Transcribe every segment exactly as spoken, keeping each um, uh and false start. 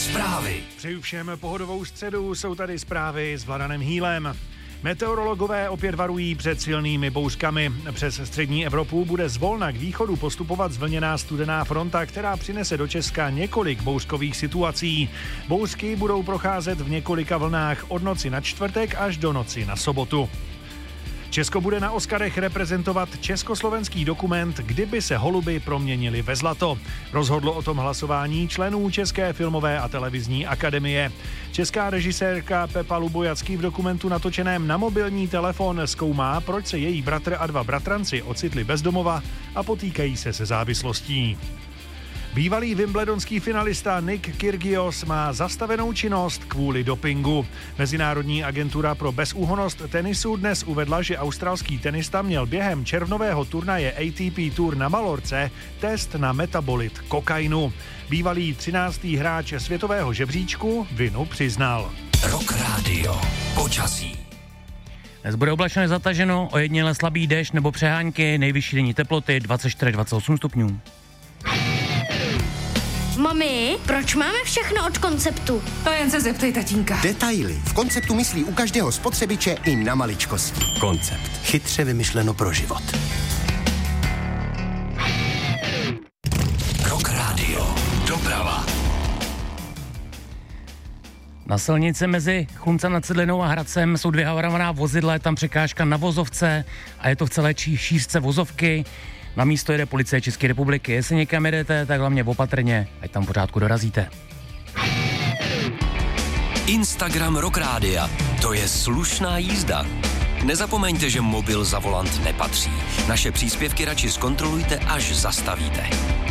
Zprávy. Přeju všem pohodovou středu, jsou tady zprávy s Vladanem Hýlem. Meteorologové opět varují před silnými bouřkami. Přes střední Evropu bude zvolna k východu postupovat zvlněná studená fronta, která přinese do Česka několik bouřkových situací. Bouřky budou procházet v několika vlnách od noci na čtvrtek až do noci na sobotu. Česko bude na Oscarech reprezentovat československý dokument Kdyby se holuby proměnily ve zlato. Rozhodlo o tom hlasování členů České filmové a televizní akademie. Česká režisérka Pepa Lubojacky v dokumentu natočeném na mobilní telefon zkoumá, proč se její bratr a dva bratranci ocitli bez domova a potýkají se se závislostí. Bývalý wimbledonský finalista Nick Kyrgios má zastavenou činnost kvůli dopingu. Mezinárodní agentura pro bezúhonnost tenisu dnes uvedla, že australský tenista měl během červnového turnaje A T P Tour na Malorce test na metabolit kokainu. Bývalý třináctý hráč světového žebříčku vinu přiznal. Rock Radio. Počasí. Dnes bude oblačné zataženo, ojediněle slabý déšť nebo přehánky, nejvyšší denní teploty dvacet čtyři až dvacet osm stupňů. Mami, proč máme všechno od Konceptu? To jen se zeptej tatínka. Detaily. V Konceptu myslí u každého spotřebiče i na maličkosti. Koncept. Chytře vymyšleno pro život. Rock Radio. Doprava. Na silnici mezi Chlumcem nad Cidlinou a Hradcem jsou dvě havarovaná vozidla, je tam překážka na vozovce a je to v celé ší- šířce vozovky. Na místo jede policie České republiky. Jestli někam jedete, tak hlavně opatrně, ať tam pořádku dorazíte. Instagram Rock Rádia. To je slušná jízda. Nezapomeňte, že mobil za volant nepatří. Naše příspěvky radši zkontrolujte, až zastavíte.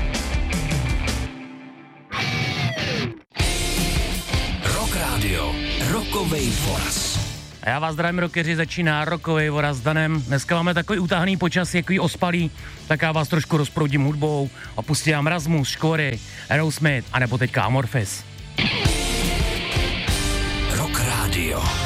Rock Radio. Rockovej voraz. A já vás zdravím, rockeři, začíná Rockovej voraz s Danem. Dneska máme takový utáhný počasí, jaký ospalý, tak já vás trošku rozproudím hudbou a pustím vám Rasmus, Škory, Aerosmith a nebo teďka Amorphis. Rock Radio.